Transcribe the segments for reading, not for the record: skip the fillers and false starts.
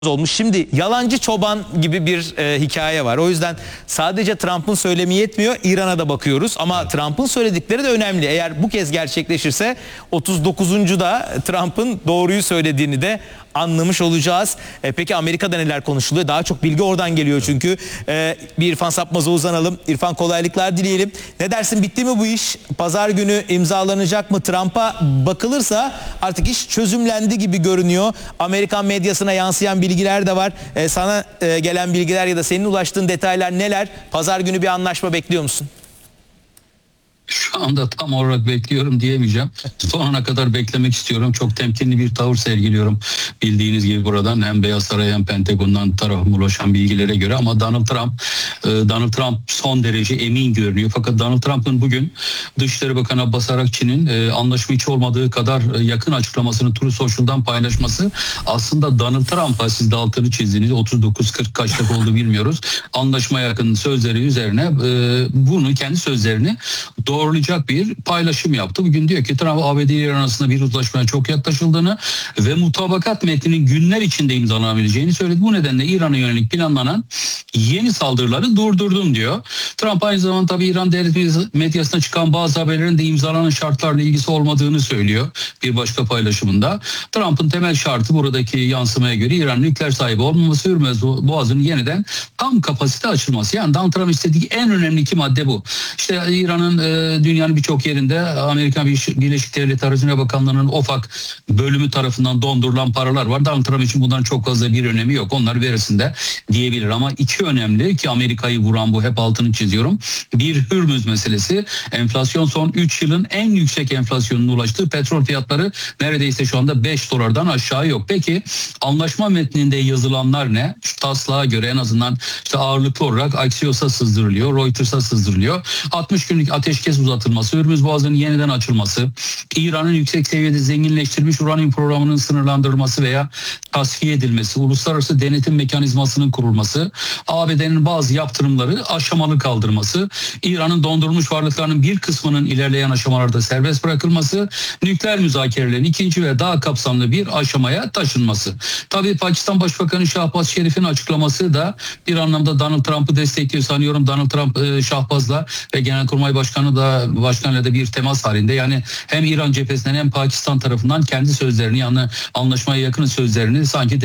olmuş. Şimdi yalancı çoban gibi bir hikaye var. O yüzden sadece Trump'ın söylemi yetmiyor. İran'a da bakıyoruz. Ama Trump'ın söyledikleri de önemli. Eğer bu kez gerçekleşirse 39'uncuda Trump'ın doğruyu söylediğini de anlamış olacağız. Peki Amerika'da neler konuşuluyor? Daha çok bilgi oradan geliyor çünkü. Bir İrfan Sapmaz'a uzanalım. İrfan, kolaylıklar dileyelim. Ne dersin, bitti mi bu iş? Pazar günü imzalanacak mı? Trump'a bakılırsa artık iş çözümlendi gibi görünüyor. Amerikan medyasına yansıyan bilgiler de var. Sana gelen bilgiler ya da senin ulaştığın detaylar neler? Pazar günü bir anlaşma bekliyor musun? Şu anda tam olarak bekliyorum diyemeyeceğim. Sonuna kadar beklemek istiyorum. Çok temkinli bir tavır sergiliyorum. Bildiğiniz gibi buradan hem Beyaz Saray hem Pentagon'dan tarafıma ulaşan bilgilere göre, ama Donald Trump son derece emin görünüyor. Fakat Donald Trump'ın bugün Dışişleri Bakanı Abbas Araqçı'nın anlaşma içi olmadığı kadar yakın açıklamasını Truth Social'dan paylaşması aslında Donald Trump'a, siz de altını çizdiğiniz 39-40 kaç dakika oldu bilmiyoruz, anlaşma yakın sözleri üzerine bunu, kendi sözlerini doğrulayacak bir paylaşım yaptı. Bugün diyor ki Trump, ABD ile İran arasında bir uzlaşmaya çok yaklaşıldığını ve mutabakat metninin günler içinde imzalanabileceğini söyledi. Bu nedenle İran'a yönelik planlanan yeni saldırıları durdurdum diyor. Trump aynı zamanda tabii İran devlet medyasına çıkan bazı haberlerin de imzalanan şartlarla ilgisi olmadığını söylüyor bir başka paylaşımında. Trump'ın temel şartı buradaki yansımaya göre İran nükleer sahibi olmaması, Hürmüz Boğazı'nın yeniden tam kapasite açılması. Yani Donald Trump istediği en önemli iki madde bu. İşte İran'ın dünyanın birçok yerinde Amerika Birleşik Devletleri Hazine Bakanlığı'nın OFAC bölümü tarafından dondurulan paralar var. Donald Trump için bundan çok fazla bir önemi yok. Onlar verisinde diyebilir, ama iki önemli ki Amerika'yı vuran, bu hep altını çiziyorum. Bir, Hürmüz meselesi. Enflasyon son 3 yılın en yüksek enflasyonuna ulaştığı, petrol fiyatları neredeyse şu anda $5'dan aşağı yok. Peki anlaşma metninde yazılanlar ne? Şu taslağa göre en azından işte ağırlıklı olarak Axios'a sızdırılıyor, Reuters'a sızdırılıyor. 60 günlük ateşkes uzatılması, Hürmüz Boğazı'nın yeniden açılması, İran'ın yüksek seviyede zenginleştirilmiş uranyum programının sınırlandırılması veya tasfiye edilmesi, uluslararası denetim mekanizmasının kurulması, ABD'nin bazı yaptırımları aşamalı kaldırması, İran'ın dondurulmuş varlıklarının bir kısmının ilerleyen aşamalarda serbest bırakılması, nükleer müzakerelerin ikinci ve daha kapsamlı bir aşamaya taşınması. Tabii Pakistan Başbakanı Şahbaz Şerif'in açıklaması da bir anlamda Donald Trump'ı destekliyor sanıyorum. Donald Trump Şahbaz'la ve Genelkurmay Başkanı'yla da bir temas halinde. Yani hem İran cephesinden hem Pakistan tarafından kendi sözlerini, yani anlaşmaya yakın sözlerini sanki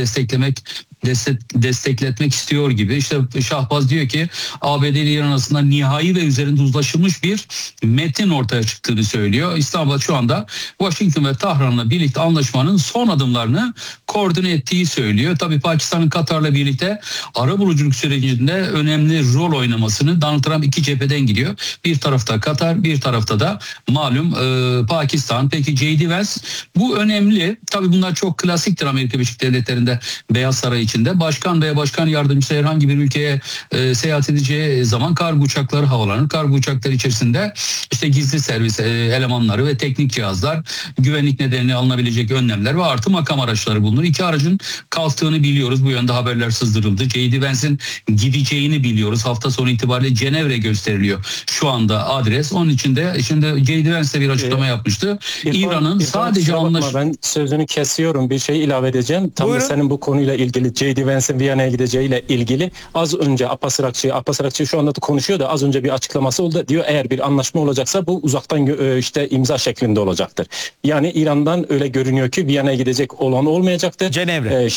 destekletmek istiyor gibi. İşte Şahbaz diyor ki ABD ile İran arasında nihai ve üzerinde uzlaşılmış bir metin ortaya çıktığını söylüyor. İslamabad şu anda Washington ve Tahran'la birlikte anlaşmanın son adımlarını koordine ettiği söylüyor. Tabii Pakistan'ın Katar'la birlikte arabuluculuk sürecinde önemli rol oynamasını Donald Trump iki cepheden gidiyor. Bir tarafta Katar, bir tarafta da malum Pakistan. Peki J.D. Vance, bu önemli. Tabii bunlar çok klasiktir Amerika Birleşik Devletleri'nde, Beyaz Saray içinde. Başkan veya başkan yardımcısı herhangi bir ülkeye seyahat edeceği zaman kargo uçakları havalanır. Kargo uçakları içerisinde işte gizli servis elemanları ve teknik cihazlar, güvenlik nedeniyle alınabilecek önlemler ve artı makam araçları bulunur. İki aracın kalktığını biliyoruz. Bu yönde haberler sızdırıldı. J.D. Vance'in gideceğini biliyoruz. Hafta sonu itibariyle Cenevre gösteriliyor şu anda adres. Onun için de şimdi J.D. Vance bir açıklama yapmıştı. İran'ın sadece ben sözünü kesiyorum, bir şey ilave edeceğim. Tam da senin bu konuyla ilgili, J.D. Vance'in Viyana'ya gideceğiyle ilgili az önce Abbas Araqçı şu anda da konuşuyor da az önce bir açıklaması oldu. Diyor eğer bir anlaşma olacaksa bu uzaktan işte imza şeklinde olacaktır. Yani İran'dan öyle görünüyor ki Viyana'ya gidecek olan olmayacaktır. Cenevre.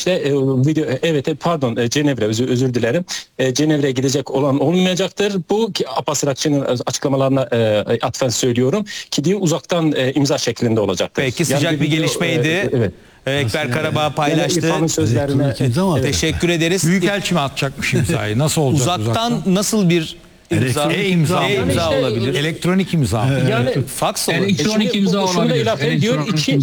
Cenevre, özür dilerim. Cenevre'ye gidecek olan olmayacaktır. Bu ki Abbas Araqçı'nın açıklamalarına atfen söylüyorum ki diyor uzaktan imza şeklinde olacaktır. Peki, sıcak yani bir gelişmeydi. Evet. Ekber Karabağ paylaştı. Yani teşekkür ederiz. Büyükelçi mi atacakmış imzayı? Nasıl olacak uzaktan? Nasıl bir imza? imza olabilir. Elektronik imza. Yani fax olabilir. Elektronik imza olabilir. Diyor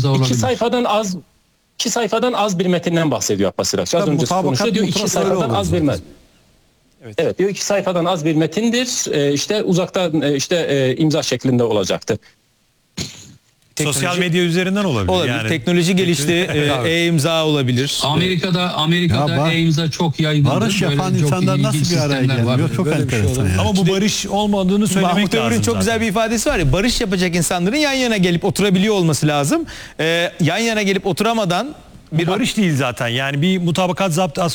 iki sayfadan az bir metinden bahsediyor Abbas Araqçı. Az önce konuşuyor, diyor 2 sayfadan az bir metin. Evet, diyor 2 sayfadan az bir metindir. İşte uzaktan imza şeklinde olacaktır. Sosyal medya üzerinden olabilir. Yani. Teknoloji gelişti. E-imza olabilir. Amerika'da e-imza çok yaygın. Barış yapan insanlar nasıl bir araya gelmiyor? Çok enteresan. Yani. Ama bu barış olmadığını söylemek Mahmut lazım. Ömür'ün çok güzel bir ifadesi var ya. Barış yapacak insanların yan yana gelip oturabiliyor olması lazım. Yan yana gelip oturamadan Bir barış değil zaten. Yani bir mutabakat zaptı